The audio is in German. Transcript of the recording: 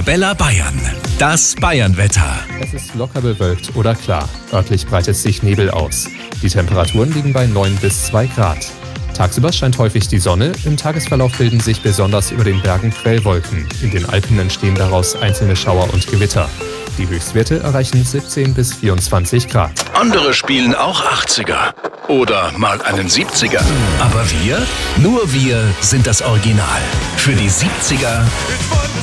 Arabella Bayern. Das Bayernwetter. Es ist locker bewölkt oder klar. Örtlich breitet sich Nebel aus. Die Temperaturen liegen bei 9 bis 2 Grad. Tagsüber scheint häufig die Sonne, im Tagesverlauf bilden sich besonders über den Bergen Quellwolken. In den Alpen entstehen daraus einzelne Schauer und Gewitter. Die Höchstwerte erreichen 17 bis 24 Grad. Andere spielen auch 80er oder mal einen 70er. Aber wir? Nur wir sind das Original. Für die 70er